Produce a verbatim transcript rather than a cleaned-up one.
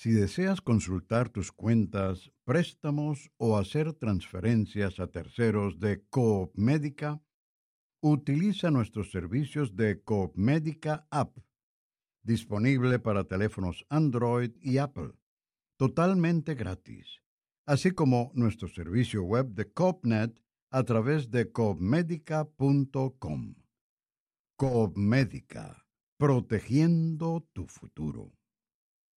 Si deseas consultar tus cuentas, préstamos o hacer transferencias a terceros de Coop Médica, utiliza nuestros servicios de Coop Médica App, disponible para teléfonos Android y Apple, totalmente gratis, así como nuestro servicio web de CoopNet a través de coop medica punto com. Coop Médica, protegiendo tu futuro.